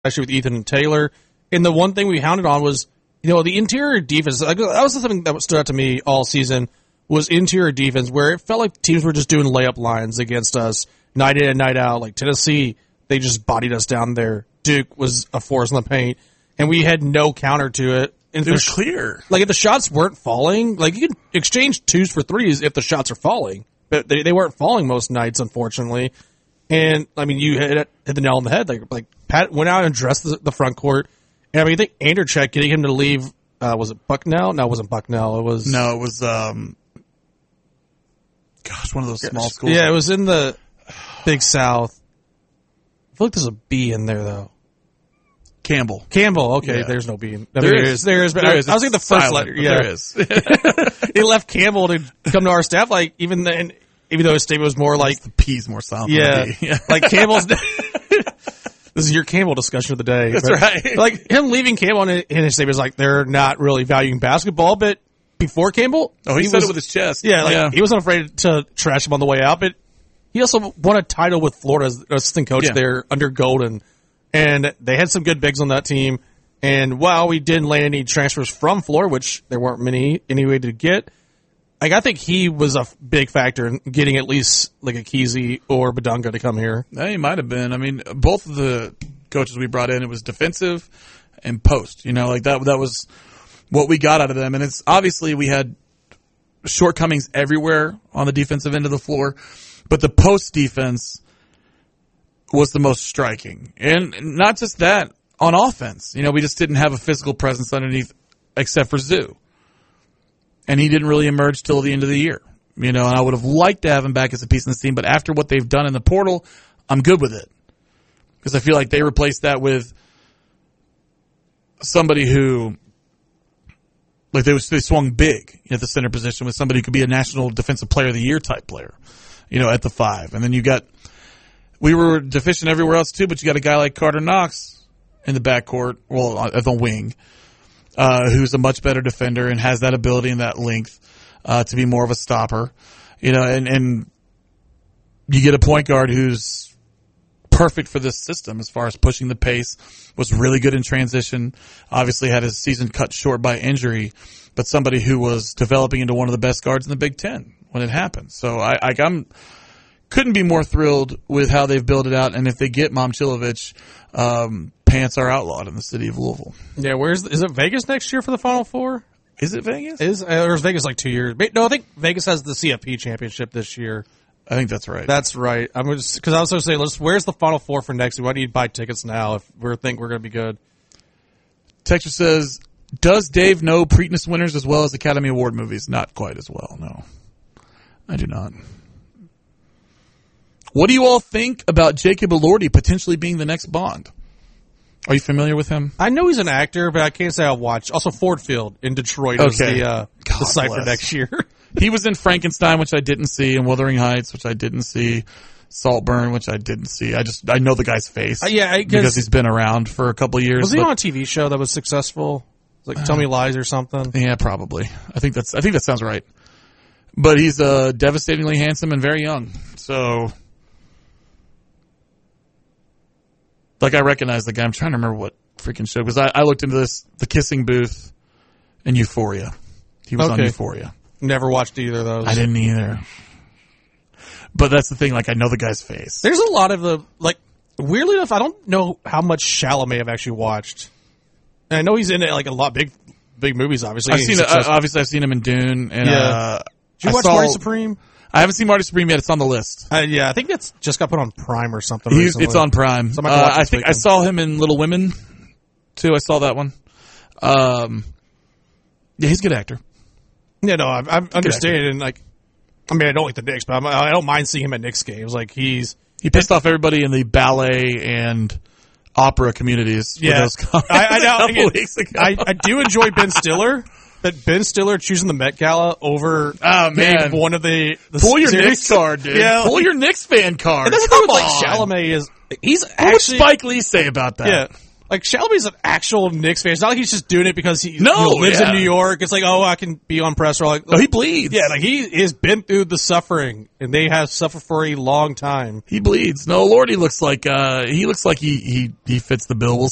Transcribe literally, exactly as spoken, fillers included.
especially with Ethan and Taylor. And the one thing we hounded on was, you know, the interior defense. Like, that was something that stood out to me all season, was interior defense, where it felt like teams were just doing layup lines against us night in and night out. Like Tennessee, they just bodied us down there. Duke was a force in the paint, and we had no counter to it. And it was clear. Like, if the shots weren't falling, like, you can exchange twos for threes if the shots are falling. But they, they weren't falling most nights, unfortunately. And, I mean, you hit, hit the nail on the head. Like, like Pat went out and addressed the, the front court. And, I mean, I think Anderchek, getting him to leave, uh, was it Bucknell? No, it wasn't Bucknell. It was... No, it was, um, gosh, one of those small schools. Yeah, it was in the Big South. I feel like there's a B in there, though. Campbell. Campbell, okay, yeah. There's no B. In, there, there is. There is, but there I, is. I was thinking the first silent, letter. Yeah. There is. He left Campbell to come to our staff, like, even then, even though his statement was more like... The P's more silent yeah, than yeah. Like, Campbell's... This is your Campbell discussion of the day. That's but, right. Like, him leaving Campbell in his statement was like, they're not really valuing basketball, but before Campbell... Oh, he, he said was, it with his chest. Yeah, like, yeah. he wasn't afraid to trash him on the way out, but he also won a title with Florida as assistant coach yeah. there under Golden. And they had some good bigs on that team. And while we didn't land any transfers from Florida, which there weren't many anyway to get, like, I think he was a big factor in getting at least like a Kesey or Badunga to come here. Yeah, he might have been. I mean, both of the coaches we brought in, it was defensive and post. You know, like that that was what we got out of them. And it's obviously we had shortcomings everywhere on the defensive end of the floor, but the post defense was the most striking. And not just that, on offense. You know, we just didn't have a physical presence underneath except for Zoo. And he didn't really emerge till the end of the year. You know, and I would have liked to have him back as a piece in this team, but after what they've done in the portal, I'm good with it. Because I feel like they replaced that with somebody who, like they, was, they swung big at the center position with somebody who could be a National Defensive Player of the Year type player, you know, at the five. And then you got, we were deficient everywhere else too, but you got a guy like Carter Knox in the backcourt, well, at the wing, uh, who's a much better defender and has that ability and that length, uh, to be more of a stopper, you know, and, and you get a point guard who's perfect for this system as far as pushing the pace, was really good in transition, obviously had his season cut short by injury, but somebody who was developing into one of the best guards in the Big Ten when it happened. So I, I I'm, couldn't be more thrilled with how they've built it out, and if they get Momcilovic, um, pants are outlawed in the city of Louisville. Yeah, where's is it Vegas next year for the Final Four? Is it Vegas? Is uh, or is Vegas like two years? No, I think Vegas has the C F P championship this year. I think that's right. That's right. I'm just because I was going to say, let's. Where's the Final Four for next year? Why do you buy tickets now if we think we're going to be good? Texture says, "Does Dave know Preakness winners as well as Academy Award movies? Not quite as well. No, I do not." What do you all think about Jacob Elordi potentially being the next Bond? Are you familiar with him? I know he's an actor, but I can't say I'll watch. Also, Ford Field in Detroit is okay. the, uh, the site for next year. He was in Frankenstein, which I didn't see, and Wuthering Heights, which I didn't see, Saltburn, which I didn't see. I just I know the guy's face uh, yeah, I because he's been around for a couple of years. Was he on a T V show that was successful? Like uh, Tell Me Lies or something? Yeah, probably. I think that's I think that sounds right. But he's uh, devastatingly handsome and very young, so. Like, I recognize the guy. I'm trying to remember what freaking show, because I, I looked into this, The Kissing Booth and Euphoria. He was okay. on Euphoria. Never watched either of those. I didn't either. But that's the thing, like, I know the guy's face. There's a lot of the, like, weirdly enough, I don't know how much Chalamet I've actually watched. And I know he's in, like, a lot big big movies, obviously. I've seen it, uh, obviously, I've seen him in Dune. And, yeah. uh, Did you I watch saw, Marty Supreme? I haven't seen Marty Supreme yet. It's on the list. Uh, yeah, I think that's just got put on Prime or something. He, it's on Prime. So I, uh, I think weekend. I saw him in Little Women, too. I saw that one. Um, yeah, he's a good actor. Yeah, no, I, I understand. And, like, I mean, I don't like the Knicks, but I'm, I don't mind seeing him at Knicks games. Like, he's... He pissed off everybody in the ballet and opera communities. Yeah. With those I, I know. a couple weeks ago. I, I do enjoy Ben Stiller. But Ben Stiller choosing the Met Gala over oh, man. one of the, the pull your series. Knicks card, dude. Yeah, pull your Knicks fan card. And that's Come what, like on. Chalamet is. He's what actually. What would Spike Lee say about that? Yeah, like Chalamet's an actual Knicks fan. It's not like he's just doing it because he no, you know, lives yeah. in New York. It's like, oh, I can be on press. Or like, oh, he bleeds. Yeah, like he has been through the suffering, and they have suffered for a long time. He bleeds. No, Lordy looks like uh, he looks like he he he fits the bill. We'll